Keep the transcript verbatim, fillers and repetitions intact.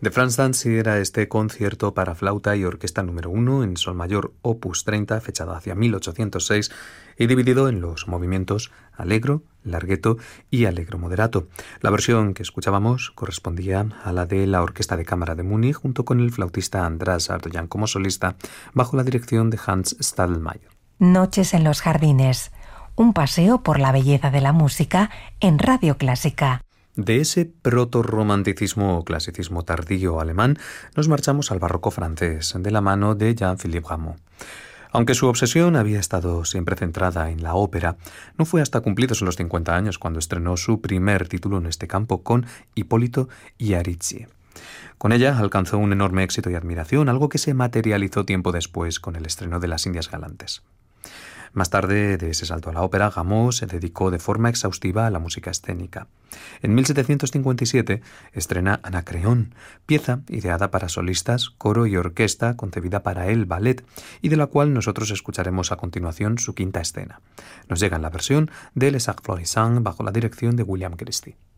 De Franz Danzig era este concierto para flauta y orquesta número uno en sol mayor opus treinta, fechado hacia mil ochocientos seis y dividido en los movimientos allegro, larghetto y allegro moderato. La versión que escuchábamos correspondía a la de la Orquesta de Cámara de Múnich, junto con el flautista András Ardoyan como solista, bajo la dirección de Hans Stadelmeier. Noches en los jardines, un paseo por la belleza de la música en Radio Clásica. De ese proto-romanticismo o clasicismo tardío alemán nos marchamos al barroco francés, de la mano de Jean-Philippe Rameau. Aunque su obsesión había estado siempre centrada en la ópera, no fue hasta cumplidos los cincuenta años cuando estrenó su primer título en este campo con Hipólito y Aricie. Con ella alcanzó un enorme éxito y admiración, algo que se materializó tiempo después con el estreno de Las Indias Galantes. Más tarde de ese salto a la ópera, Rameau se dedicó de forma exhaustiva a la música escénica. En mil setecientos cincuenta y siete estrena Anacreón, pieza ideada para solistas, coro y orquesta, concebida para el ballet, y de la cual nosotros escucharemos a continuación su quinta escena. Nos llega en la versión de Les Arts Florissants bajo la dirección de William Christie.